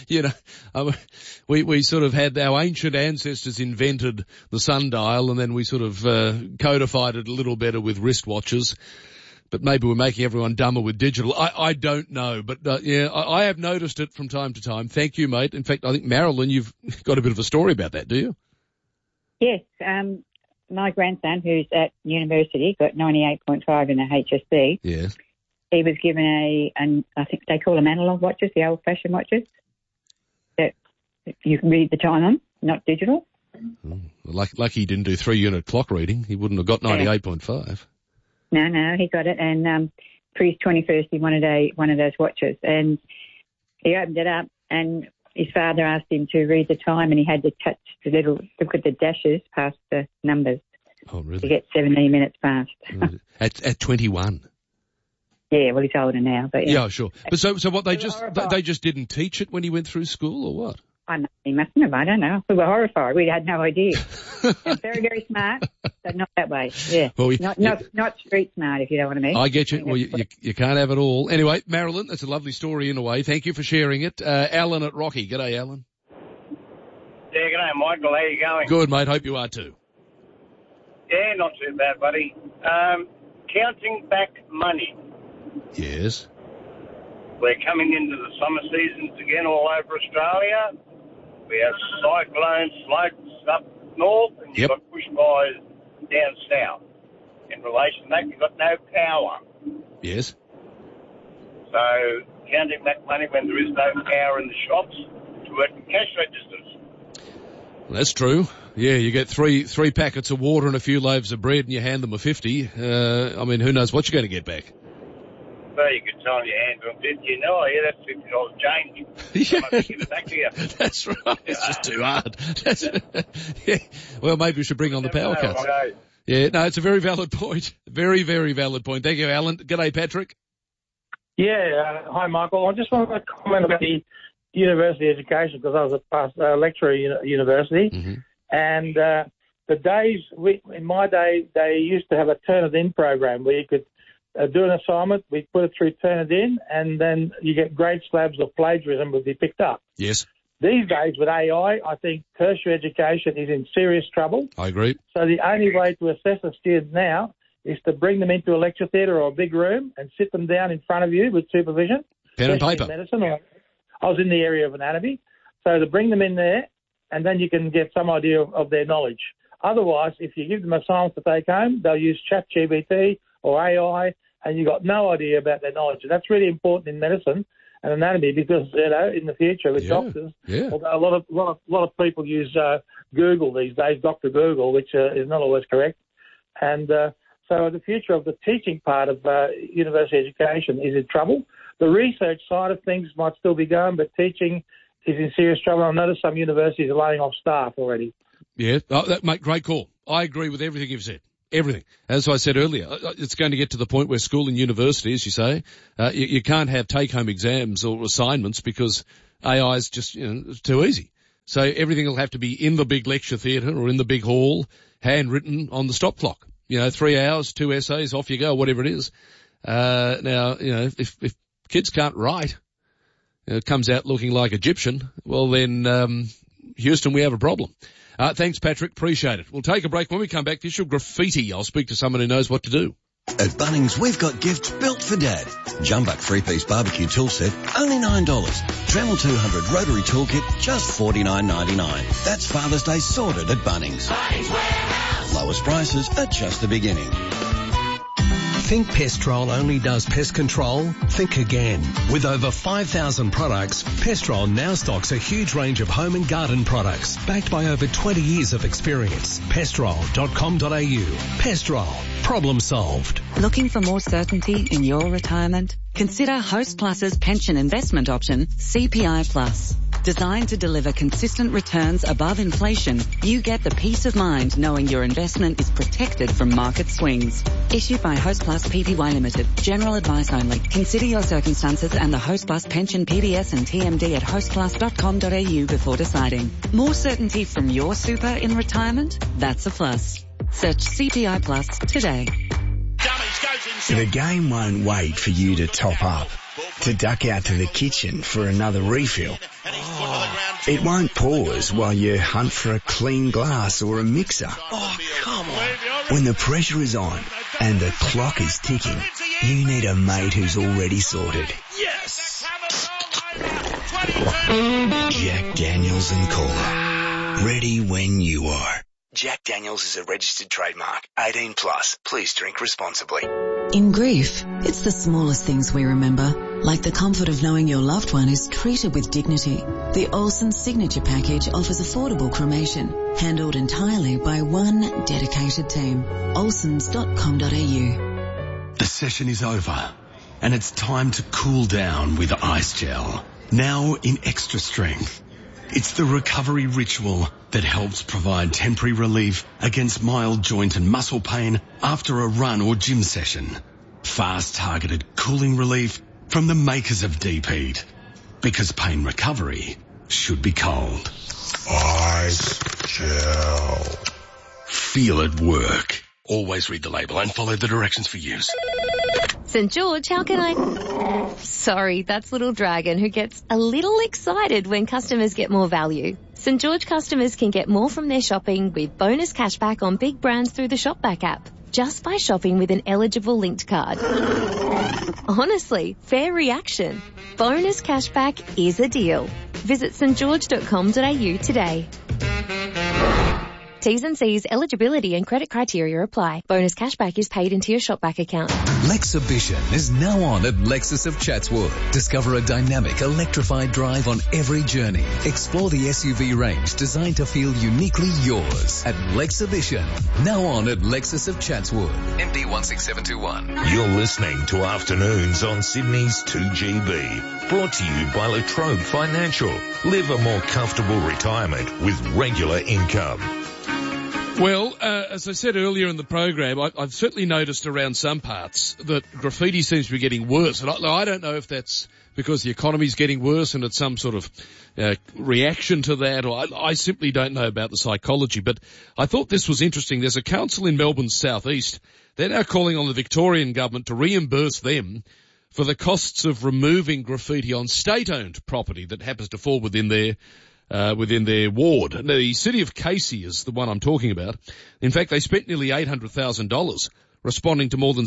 [SPEAKER 15] we sort of had our ancient ancestors invented the sundial and then we sort of codified it a little better with wristwatches. But maybe we're making everyone dumber with digital. I don't know. But, I have noticed it from time to time. Thank you, mate. In fact, I think, Marilyn, you've got a bit of a story about that, do you?
[SPEAKER 16] Yes. My grandson, who's at university, got 98.5 in the HSC.
[SPEAKER 15] Yes.
[SPEAKER 16] He was given I think they call them analog watches, the old-fashioned watches, that you can read the time on, not digital.
[SPEAKER 15] Lucky he didn't do 3-unit clock reading. He wouldn't have got 98.5.
[SPEAKER 16] No, he got it. And for his 21st, he wanted one of those watches. And he opened it up, and his father asked him to read the time, and he had to touch look at the dashes past the numbers.
[SPEAKER 15] Oh, really?
[SPEAKER 16] To get 17 minutes past.
[SPEAKER 15] At 21?
[SPEAKER 16] Yeah, well, he's older now, but yeah.
[SPEAKER 15] Yeah, sure. But so what they just didn't teach it when he went through school, or what?
[SPEAKER 16] He mustn't have. I don't know. We were horrified. We had no idea. Very, very smart, but not that way. Yeah. Well, not street smart, if you know what I mean.
[SPEAKER 15] I get you. Well, you can't have it all. Anyway, Marilyn, that's a lovely story in a way. Thank you for sharing it. Alan at Rocky. G'day, Alan.
[SPEAKER 17] Yeah, g'day, Michael. How you going?
[SPEAKER 15] Good, mate. Hope you are too.
[SPEAKER 17] Yeah, not too bad, buddy. Counting back money.
[SPEAKER 15] Yes.
[SPEAKER 17] We're coming into the summer seasons again all over Australia. We have cyclones, slopes up north, and you've got bushfires down south. In relation to that, you've got no power.
[SPEAKER 15] Yes.
[SPEAKER 17] So counting back money when there is no power in the shops to work in cash registers.
[SPEAKER 15] Well, that's true. Yeah, you get three packets of water and a few loaves of bread and you hand them a 50. I mean, who knows what you're going to get back.
[SPEAKER 17] Well, you could tell them your hand on 50, you know, yeah, that's $50 change.
[SPEAKER 15] Yeah.
[SPEAKER 17] Give it back to you.
[SPEAKER 15] That's right. It's just too hard. Yeah. Well, maybe we should bring on the power cuts.
[SPEAKER 17] Okay.
[SPEAKER 15] Yeah, no, it's a very valid point. Very, very valid point. Thank you, Alan. G'day, Patrick.
[SPEAKER 18] Yeah, hi, Michael. I just wanted to comment about the university education because I was a past lecturer at university.
[SPEAKER 15] Mm-hmm.
[SPEAKER 18] And the days, in my day, they used to have a turn-it-in program where you could do an assignment, we put it through Turnitin, and then you get grade slabs of plagiarism would be picked up.
[SPEAKER 15] Yes.
[SPEAKER 18] These days with AI, I think tertiary education is in serious trouble.
[SPEAKER 15] I agree.
[SPEAKER 18] So the only way to assess a student now is to bring them into a lecture theatre or a big room and sit them down in front of you with supervision.
[SPEAKER 15] Pen and paper.
[SPEAKER 18] In medicine, I was in the area of anatomy. So to bring them in there, and then you can get some idea of their knowledge. Otherwise, if you give them assignments to take home, they'll use ChatGPT or AI, and you've got no idea about their knowledge. And that's really important in medicine and anatomy because, in the future with doctors, although a lot of people use Google these days, Dr. Google, which is not always correct. And so the future of the teaching part of university education is in trouble. The research side of things might still be going, but teaching is in serious trouble. I notice some universities are laying off staff already.
[SPEAKER 15] Yeah, mate, great call. I agree with everything you've said. Everything. As I said earlier, it's going to get to the point where school and university, as you say, you can't have take-home exams or assignments because AI is just, it's too easy. So everything will have to be in the big lecture theatre or in the big hall, handwritten on the stop clock. 3 hours, 2 essays, off you go, whatever it is. Now, if kids can't write, it comes out looking like Egyptian, well then, Houston, we have a problem. Thanks, Patrick. Appreciate it. We'll take a break. When we come back, the issue of graffiti, I'll speak to someone who knows what to do.
[SPEAKER 2] At Bunnings, we've got gifts built for Dad. Jumbuck 3-piece barbecue tool set, only $9. Dremel 200 rotary toolkit, just $49.99. That's Father's Day sorted at Bunnings. Bunnings Warehouse. Lowest prices are just the beginning.
[SPEAKER 3] Think Pestrol only does pest control? Think again. With over 5,000 products, Pestrol now stocks a huge range of home and garden products, backed by over 20 years of experience. Pestrol.com.au. Pestrol. Problem solved.
[SPEAKER 19] Looking for more certainty in your retirement? Consider Host Plus's pension investment option, CPI Plus. Designed to deliver consistent returns above inflation, you get the peace of mind knowing your investment is protected from market swings. Issued by Host Plus Pty Limited. General advice only. Consider your circumstances and the Host Plus pension PDS and TMD at hostplus.com.au before deciding. More certainty from your super in retirement? That's a plus. Search CPI Plus today.
[SPEAKER 20] The game won't wait for you to top up, to duck out to the kitchen for another refill. It won't pause while you hunt for a clean glass or a mixer.
[SPEAKER 3] Oh, come on.
[SPEAKER 20] When the pressure is on and the clock is ticking, you need a mate who's already sorted.
[SPEAKER 3] Yes!
[SPEAKER 20] Jack Daniels and Cola. Ready when you are.
[SPEAKER 21] Jack Daniels is a registered trademark. 18 plus. Please drink responsibly.
[SPEAKER 12] In grief, it's the smallest things we remember, like the comfort of knowing your loved one is treated with dignity. The Olsen Signature Package offers affordable cremation, handled entirely by one dedicated team. Olsens.com.au.
[SPEAKER 22] The session is over, and it's time to cool down with Ice Gel. Now in extra strength. It's the recovery ritual that helps provide temporary relief against mild joint and muscle pain after a run or gym session. Fast targeted cooling relief from the makers of Deep Heat. Because pain recovery should be cold.
[SPEAKER 23] Ice Gel.
[SPEAKER 22] Feel it work. Always read the label and follow the directions for use.
[SPEAKER 26] St. George, how can I... Sorry, that's Little Dragon who gets a little excited when customers get more value. St. George customers can get more from their shopping with bonus cashback on big brands through the Shopback app, just by shopping with an eligible linked card. Honestly, fair reaction. Bonus cashback is a deal. Visit stgeorge.com.au today. T's and C's, eligibility and credit criteria apply. Bonus cashback is paid into your Shopback account.
[SPEAKER 29] Lexibition is now on at Lexus of Chatswood. Discover a dynamic, electrified drive on every journey. Explore the SUV range designed to feel uniquely yours at Lexibition. Now on at Lexus of Chatswood. MD 16721.
[SPEAKER 5] You're listening to Afternoons on Sydney's 2GB. Brought to you by La Trobe Financial. Live a more comfortable retirement with regular income.
[SPEAKER 15] Well, as I said earlier in the program, I've certainly noticed around some parts that graffiti seems to be getting worse. And I don't know if that's because the economy's getting worse and it's some sort of reaction to that, or I simply don't know about the psychology. But I thought this was interesting. There's a council in Melbourne's southeast. They're now calling on the Victorian government to reimburse them for the costs of removing graffiti on state-owned property that happens to fall within their within their ward. Now, the city of Casey is the one I'm talking about. In fact, they spent nearly $800,000 responding to more than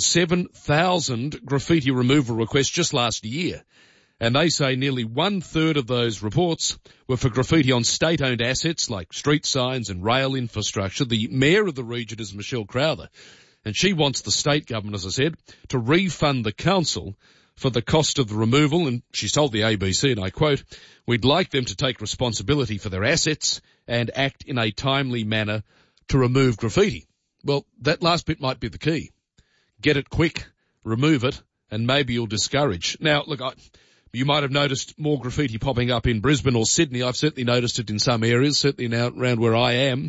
[SPEAKER 15] 7,000 graffiti removal requests just last year. And they say nearly 1/3 of those reports were for graffiti on state-owned assets like street signs and rail infrastructure. The mayor of the region is Michelle Crowther, and she wants the state government, as I said, to refund the council for the cost of the removal. And she's told the ABC, and I quote, "We'd like them to take responsibility for their assets and act in a timely manner to remove graffiti." Well, that last bit might be the key. Get it quick, remove it, and maybe you'll discourage. Now, look, you might have noticed more graffiti popping up in Brisbane or Sydney. I've certainly noticed it in some areas, certainly now around where I am.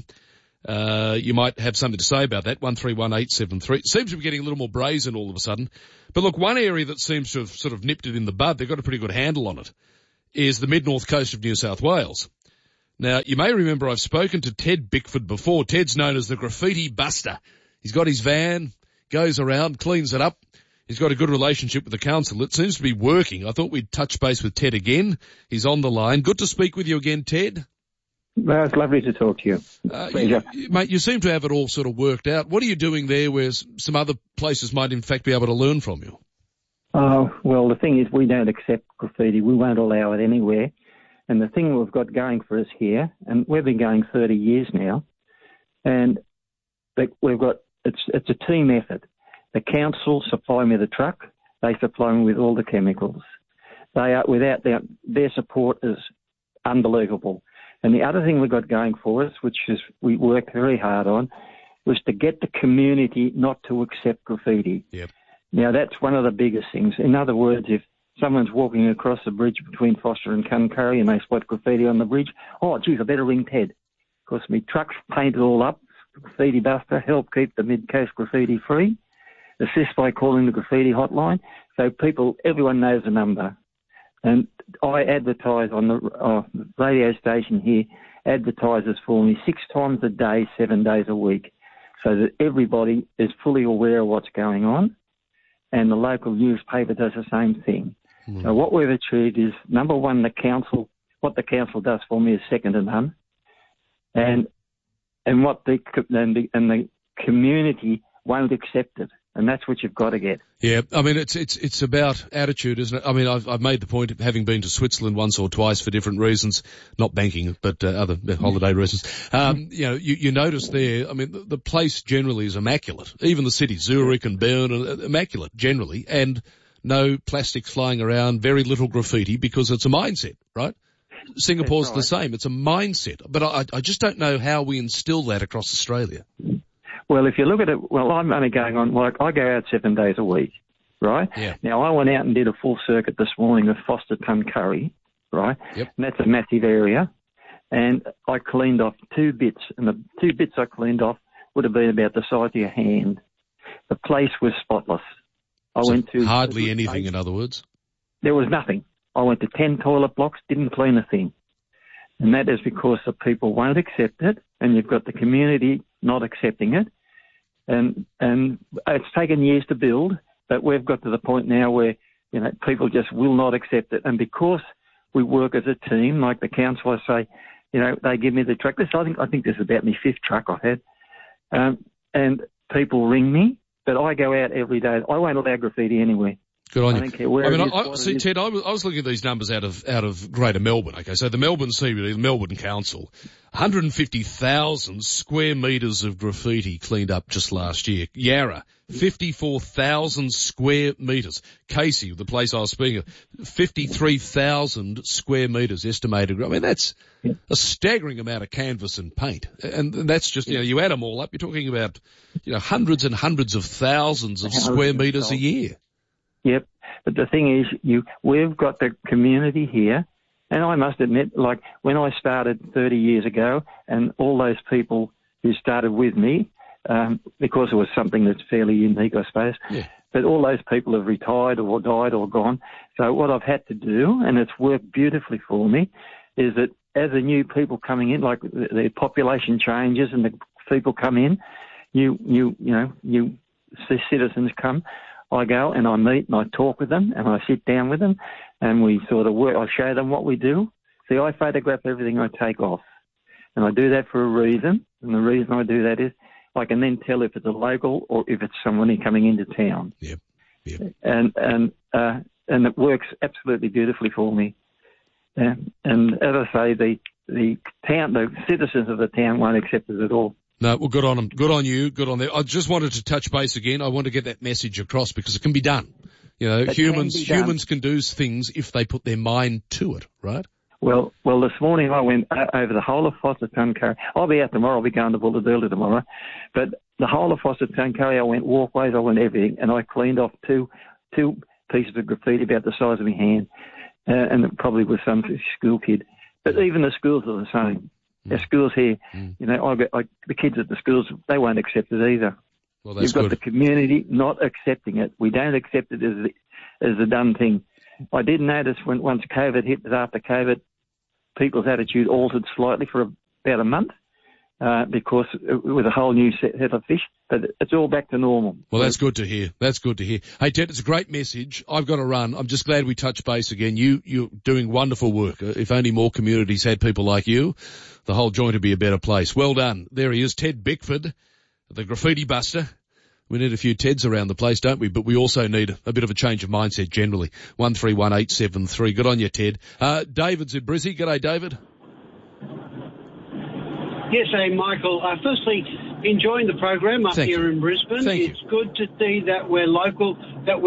[SPEAKER 15] You might have something to say about that, 131873. It seems to be getting a little more brazen all of a sudden. But look, one area that seems to have sort of nipped it in the bud, they've got a pretty good handle on it, is the mid-north coast of New South Wales. Now, you may remember I've spoken to Ted Bickford before. Ted's known as the graffiti buster. He's got his van, goes around, cleans it up. He's got a good relationship with the council. It seems to be working. I thought we'd touch base with Ted again. He's on the line. Good to speak with you again, Ted.
[SPEAKER 4] Well, it's lovely to talk to you. Pleasure.
[SPEAKER 15] Mate, you seem to have it all sort of worked out. What are you doing there where some other places might in fact be able to learn from you?
[SPEAKER 4] Oh, well, the thing is we don't accept graffiti. We won't allow it anywhere. And the thing we've got going for us here, and we've been going 30 years now, and we've got, it's a team effort. The council supply me the truck. They supply me with all the chemicals. They are, without their support is unbelievable. And the other thing we've got going for us, which is we worked very hard on, was to get the community not to accept graffiti.
[SPEAKER 15] Yep.
[SPEAKER 4] Now, that's one of the biggest things. In other words, if someone's walking across the bridge between Foster and Cloncurry and they spot graffiti on the bridge, oh, geez, I better ring Ted. Because my truck's painted all up, graffiti buster, help keep the mid-coast graffiti free. Assist by calling the graffiti hotline. So everyone knows the number. And I advertise on the radio station here, advertises for me 6 times a day, 7 days a week, so that everybody is fully aware of what's going on. And the local newspaper does the same thing. So what we've achieved is, number one, what the council does for me is second to none. And what the community won't accept it. And that's what you've got to get.
[SPEAKER 15] Yeah, I mean, it's about attitude, isn't it? I mean, I've made the point of having been to Switzerland once or twice for different reasons, not banking, but other holiday reasons. You notice there, I mean, the place generally is immaculate. Even the city, Zurich and Bern, are immaculate generally, and no plastics flying around, very little graffiti, because it's a mindset, right? Singapore's the same. It's a mindset. But I just don't know how we instill that across Australia.
[SPEAKER 4] Well, if you look at it, I'm only going on, like, I go out 7 days a week, right?
[SPEAKER 15] Yeah.
[SPEAKER 4] Now, I went out and did a full circuit this morning of Foster Cloncurry, right?
[SPEAKER 15] Yep.
[SPEAKER 4] And that's a massive area. And I cleaned off 2 bits, and the 2 bits I cleaned off would have been about the size of your hand. The place was spotless.
[SPEAKER 15] Hardly anything, in other words?
[SPEAKER 4] There was nothing. I went to 10 toilet blocks, didn't clean a thing. And that is because the people won't accept it, and you've got the community not accepting it. And it's taken years to build, but we've got to the point now where, people just will not accept it. And because we work as a team, like the council, I say, they give me the truck. I think this is about my 5th truck I've had. And people ring me, but I go out every day. I won't allow graffiti anywhere.
[SPEAKER 15] Good on you. Ted, I was looking at these numbers out of Greater Melbourne. Okay, so the Melbourne CBD, the Melbourne Council, 150,000 square metres of graffiti cleaned up just last year. Yarra, 54,000 square metres. Casey, the place I was speaking of, 53,000 square metres estimated. I mean, that's a staggering amount of canvas and paint. And that's just, you add them all up, you're talking about, hundreds and hundreds of thousands of square metres a year.
[SPEAKER 4] Yep, but the thing is, we've got the community here, and I must admit, like when I started 30 years ago, and all those people who started with me, because it was something that's fairly unique, I suppose, but all those people have retired or died or gone. So what I've had to do, and it's worked beautifully for me, is that as the new people coming in, like the population changes and the people come in, new citizens come, I go and I meet and I talk with them and I sit down with them and we sort of work. I show them what we do See, I photograph everything I take off. And I do that for a reason. And the reason I do that is I can then tell if it's a local or if it's somebody coming into town.
[SPEAKER 15] Yep.
[SPEAKER 4] And it works absolutely beautifully for me. And as I say, the citizens of the town won't accept it at all.
[SPEAKER 15] No, well, good on them. Good on you. Good on them. I just wanted to touch base again. I want to get that message across because it can be done. You know, humans can do things if they put their mind to it, right?
[SPEAKER 4] Well, this morning I went over the whole of Forster-Tuncurry. I'll be out tomorrow. I'll be going to Bulladurla tomorrow. But the whole of Forster-Tuncurry, I went walkways, I went everything, and I cleaned off two pieces of graffiti about the size of my hand, and it probably was some school kid. But even the schools are the same. The schools here, you know, the kids at the schools, they won't accept it either.
[SPEAKER 15] Well, that's
[SPEAKER 4] You've got
[SPEAKER 15] good.
[SPEAKER 4] the community not accepting it. We don't accept it as a done thing. I did notice once COVID hit, that after COVID, people's attitude altered slightly for about a month because with a whole new set of fish, but it's all back to normal.
[SPEAKER 15] Well, that's good to hear. That's good to hear. Hey, Ted, it's a great message. I've got to run. I'm just glad we touched base again. You're doing wonderful work. If only more communities had people like you, the whole joint would be a better place. Well done. There he is, Ted Bickford, the graffiti buster. We need a few Teds around the place, don't we? But we also need a bit of a change of mindset generally. 131873. Good on you, Ted. David's in Brizzy. G'day, David.
[SPEAKER 6] Yes, hey, Michael. Firstly, enjoying the program up here in Brisbane. It's good to see that we're local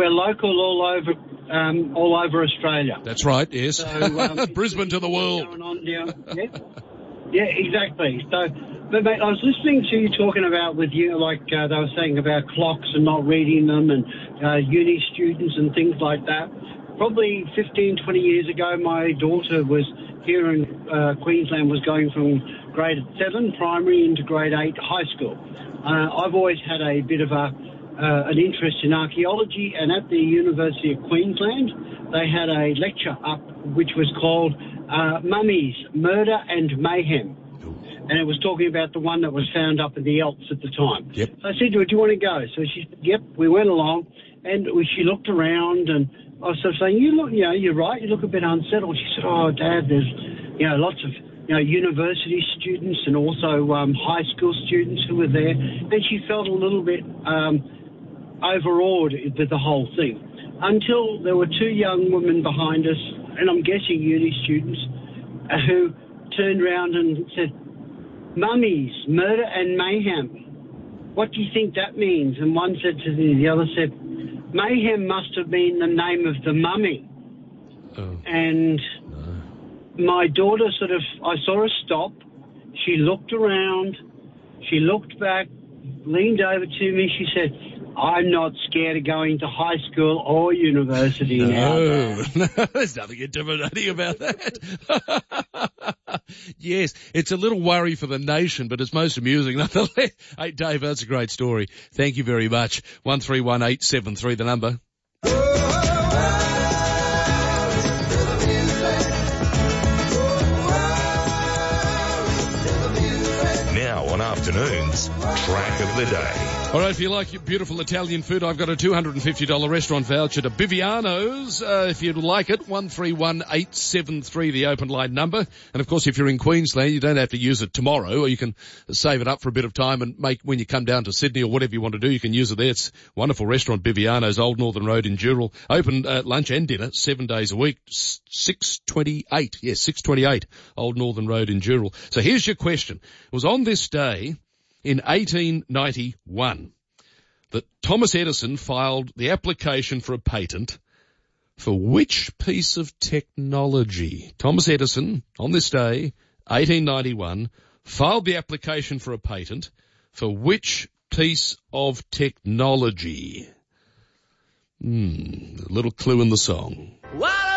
[SPEAKER 6] all over Australia.
[SPEAKER 15] That's right, yes.
[SPEAKER 6] So,
[SPEAKER 15] Brisbane to the world.
[SPEAKER 6] Going on down, yeah, exactly. So, but mate, I was listening to you talking about with you, like they were saying about clocks and not reading them and uni students and things like that. Probably 15, 20 years ago, my daughter was here in Queensland, was going from grade 7 primary into grade 8 high school. I've always had a bit of an interest in archaeology, and at the University of Queensland, they had a lecture up which was called Mummies, Murder and Mayhem. And it was talking about the one that was found up in the Alps at the time.
[SPEAKER 15] Yep.
[SPEAKER 6] So I said to her, do you want to go? So she said, yep. We went along, and she looked around, and I was sort of saying, you're right, you look a bit unsettled. She said, oh, Dad, there's, lots of, university students and also high school students who were there. And she felt a little bit overawed with the whole thing. Until there were two young women behind us, and I'm guessing uni students, who turned around and said, Mummies, Murder and Mayhem. What do you think that means? And one said to the other said, Mayhem must have been the name of the mummy.
[SPEAKER 15] Oh.
[SPEAKER 6] And my daughter I saw her stop. She looked around. She looked back, leaned over to me. She said, I'm not scared of going to high school or university now.
[SPEAKER 15] No, there's nothing intimidating about that. Yes, it's a little worry for the nation, but it's most amusing nonetheless. Hey, Dave, that's a great story. Thank you very much. 131873, the number.
[SPEAKER 5] Now on afternoons, track of the day.
[SPEAKER 15] All right, if you like your beautiful Italian food, I've got a $250 restaurant voucher to Biviano's. If you'd like it, 131873, the open line number. And of course, if you're in Queensland, you don't have to use it tomorrow, or you can save it up for a bit of time and when you come down to Sydney or whatever you want to do, you can use it there. It's a wonderful restaurant, Biviano's, Old Northern Road in Dural. Open lunch and dinner, 7 days a week, 628. Yes, 628, Old Northern Road in Dural. So here's your question. It was on this day in 1891 that Thomas Edison filed the application for a patent for which piece of technology? Thomas Edison, on this day, 1891, filed the application for a patent for which piece of technology? A little clue in the song.